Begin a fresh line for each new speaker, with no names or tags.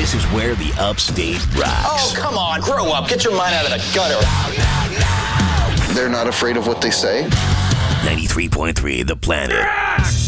This is where the upstate rocks.
Oh, come on. Grow up. Get your mind out of the gutter.
They're not afraid of what they say.
93.3 The Planet.